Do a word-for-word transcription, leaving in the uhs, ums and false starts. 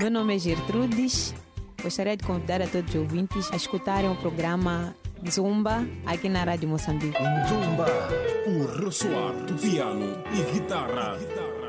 Meu nome é Gertrudes. Gostaria de convidar a todos os ouvintes a escutarem o programa Zumba aqui na Rádio Moçambique. Zumba, o ressoar do piano e guitarra.